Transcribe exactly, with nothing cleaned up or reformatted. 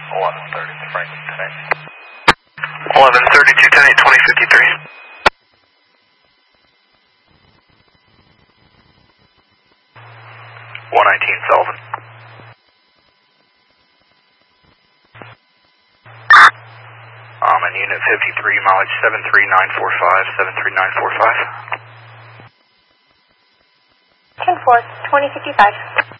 eleven thirty to Franklin ten eight. eleven thirty-two ten eight twenty fifty-three. one nineteen Sullivan. Um, and unit fifty-three, mileage seven three nine four five, seven three nine four five. ten four, twenty fifty-five.